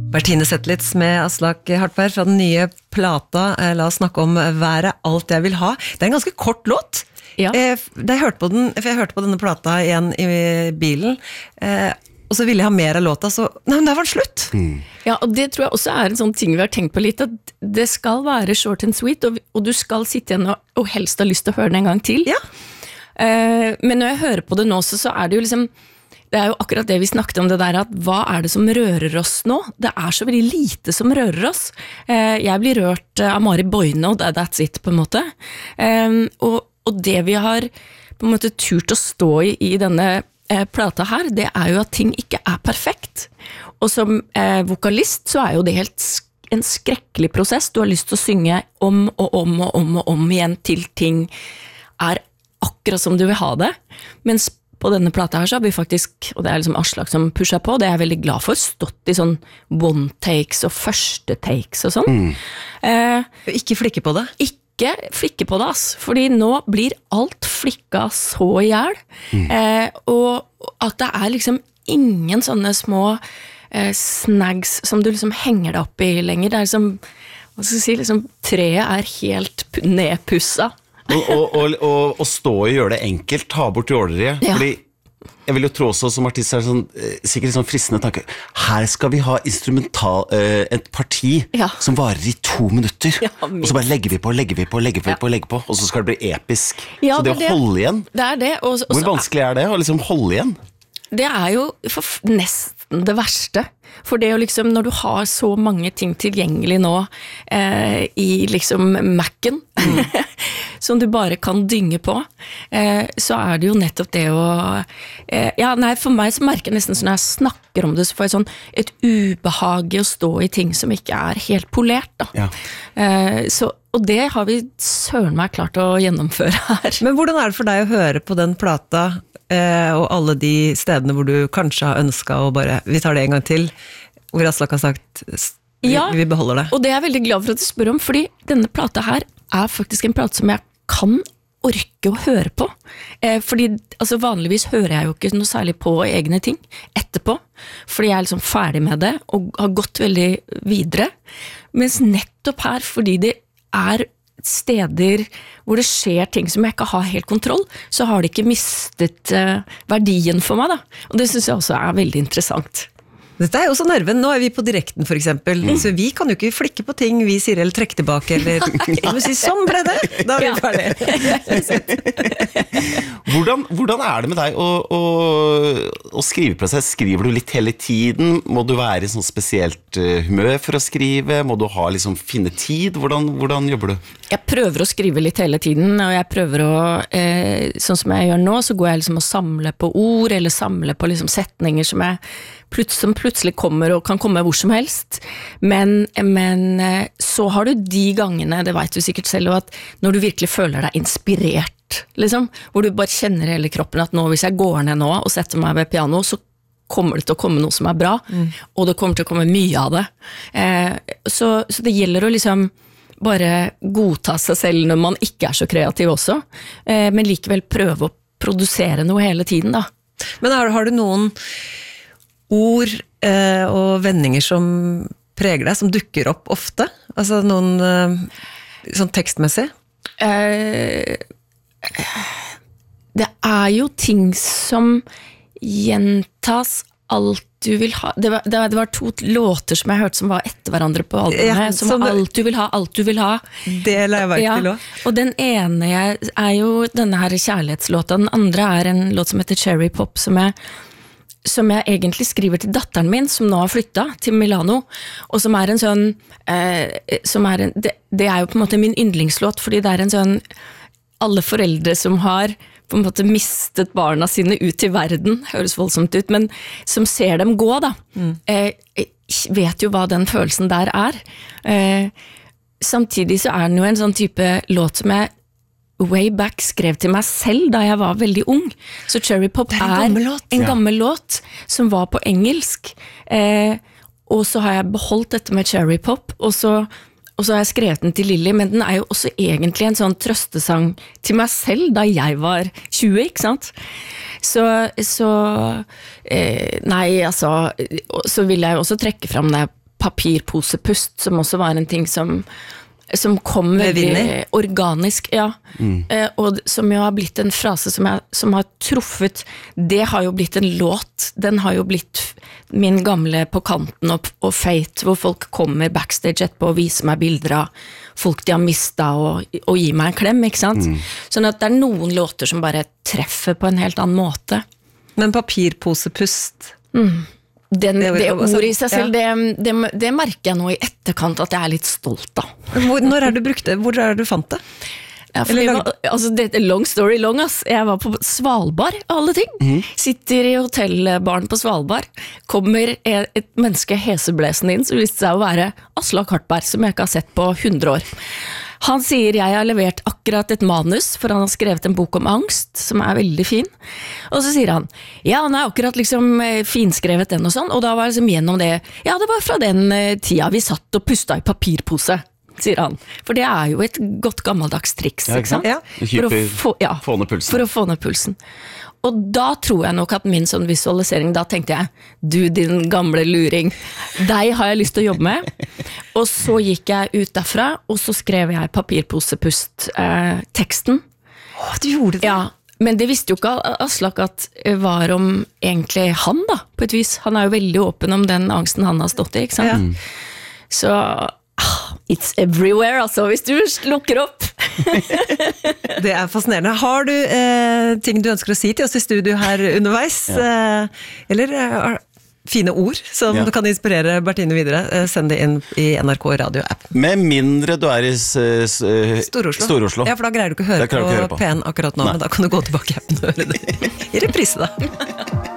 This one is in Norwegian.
Bertine Zetlitz med Aslak Hartberg fra den nye plata La oss snakke om været, alt jeg vil ha. Det en ganske kort låt. Ja. Da jeg hørte på den, for jeg hørte på denne plata igjen i bilen, og så ville jeg ha mer av låta, så nei, men der var det slutt. Ja, og det tror jeg også en sånn ting vi har tenkt på litt, at det skal være short and sweet, og du skal sitte igjen og helst ha lyst til å høre den en gang til. Ja. Men når jeg hører på det nå, så det jo liksom, det jo akkurat det vi snakket om det der, at hva det som rører oss nå? Det så veldig lite som rører oss. Jeg blir rørt av Mari Boine, og that's it på en måte. Og det vi har på en måte turt å stå i denne plata her, det jo at ting ikke perfekt. Og som vokalist så jo det helt en skrekkelig prosess. Du har lyst til å synge om og om og om og om igjen til ting akkurat som du vil ha det. Mens på denne plata her så har vi faktisk, og det liksom Aslak som pusher på, det jeg veldig glad for, stått i sånn one takes og første takes og sånn. Ikke flikke på det. Ikke flikke på det, fordi nå blir alt flikka så i hjel, og at det liksom ingen sånne små snags som du liksom henger deg opp i lenger. Det liksom, hva skal jeg si, liksom, treet helt nedpussa. Og stå og gjøre det enkelt, ta bort jåleriet, fordi jeg vil jo tro også som artist sånn, sikkert sånn fristende tanke, her skal vi ha et parti som varer i 2 minutter, og så bare legger vi på, og så skal det bli episk. Så det å holde igjen, det hvor vanskelig det å liksom holde igjen? Det jo nesten det verste, for det jo liksom, når du har så mange ting tilgjengelig nå i liksom Mac'en, som du bare kan dynge på, så det jo nettopp det å for meg så merker jeg nesten når jeg snakker om det, så får jeg sånn et ubehag å stå i ting som ikke helt polert da. Og det har vi søren meg klart å gjennomføre her. Men hvordan det for deg å høre på den plata og alle de stedene hvor du kanskje har ønsket å bare, vi tar det en gang til, hvor Aslak har sagt vi beholder det. Og det jeg veldig glad for at du spør om, fordi denne plata her faktisk en plate som jeg kan orke å høre på. Fordi altså, vanligvis hører jeg jo ikke noe særlig på egne ting etterpå, fordi jeg liksom ferdig med det og har gått veldig videre. Mens nettopp her, fordi det steder hvor det skjer ting som jeg ikke har helt kontroll, så har det ikke mistet verdien for meg da. Og det synes jeg også veldig interessant. Dette jo også nerven. Nå vi på direkten for eksempel, så vi kan jo ikke flikke på ting vi sier eller trekke tilbake, eller jeg må si, sånn ble det, da vi ferdig. Hvordan det med deg å skrive prosess? Skriver du litt hele tiden? Må du være i sånn spesielt humør for å skrive? Må du liksom finne tid? Hvordan jobber du? Jeg prøver å skrive litt hele tiden, og jeg prøver å, sånn som jeg gjør nå, så går jeg liksom og samler på ord, eller samler på liksom setninger som plutselig kommer og kan komme hvor som helst, men så har du de gangene, det vet du sikkert selv, at når du virkelig føler deg inspirert, liksom, hvor du bare kjenner hele kroppen at nå, hvis jeg går ned nå og setter meg ved piano, så kommer det til å komme noe som bra, og det kommer til å komme mye av det. Så det gjelder å liksom bare godta seg selv når man ikke så kreativ også, men likevel prøve å produsere noe hele tiden da. Men har du noen ord og vendinger som preger deg, som dukker opp ofte? Altså noen sånn tekstmessig? Det jo ting som gjentas alt du vil ha. Det var 2 låter som jeg hørte som var etter hverandre på albumet, som alt du vil ha, alt du vil ha. Det la jeg merke til også. Og den ene jo denne her kjærlighetslåta, den andre en låt som heter Cherry Pop, som jeg egentlig skriver til datteren min, som nå har flyttet til Milano, og som en sånn, det jo på en måte min yndlingslåt, fordi det en sånn, alle foreldre som har på en måte mistet barna sine ut i verden, høres voldsomt ut, men som ser dem gå da, vet jo hva den følelsen der samtidig så den jo en sånn type låt som way back skrev til meg selv da jeg var veldig ung. Så Cherry Pop en gammel låt som var på engelsk. Og så har jeg beholdt dette med Cherry Pop, og så har jeg skrevet den til Lily, men den jo også egentlig en sånn trøstesang til meg selv da jeg var 20, ikke sant? Så vil jeg også trekke frem det papirposepust, som også var en ting som kom veldig organisk, ja. Og som jo har blitt en frase som har truffet, det har jo blitt en låt, den har jo blitt min gamle På kanten og feit, hvor folk kommer backstage etterpå og viser meg bilder av folk de har mistet og gir meg en klem, ikke sant? Sånn at det er noen låter som bare treffer på en helt annen måte. Men papirposepust... Det ordet i seg selv, det merker jeg nå i etterkant at jeg er litt stolt av. Når er du brukte? Hvor er du fant det? Ja, long story long, ass. Jeg var på Svalbard, alle ting. Sitter i hotellbaren på Svalbard. Kommer et menneske heseblesen inn, som viste seg å være Aslak Hartberg, som jeg ikke har sett på 100 år. Han sier jeg har levert akkurat et manus, for han har skrevet en bok om angst, som er veldig fin. Og så sier han, ja, han har akkurat liksom finskrevet den og sånn, og da var liksom gjennom det, ja, det var fra den tida vi satt og pusta i papirpose, sier han. For det er jo et godt gammeldags triks, ikke sant? Ja. Få ned pulsen. For å få ned pulsen. Og da tror jeg nok at min sånn visualisering, da tenkte jeg, du din gamle luring, deg har jeg lyst til å jobbe med. Og så gikk jeg ut derfra, og så skrev jeg papirposepust-teksten. Du gjorde det? Ja, men det visste jo ikke Aslak at var om egentlig han da, på et vis. Han er jo veldig åpen om den angsten han har stått i, ikke sant? Ja. Så... It's everywhere, altså, hvis du lukker opp. Det er fascinerende. Har du ting du ønsker å si til oss i studio her underveis? Eller fine ord som du kan inspirere Bertine videre? Send det inn i NRK Radio-app. Med mindre du er i Stor-Oslo. Ja, for da greier du ikke å høre på P1 akkurat nå, men da kan du gå tilbake i appen og høre det i reprise da.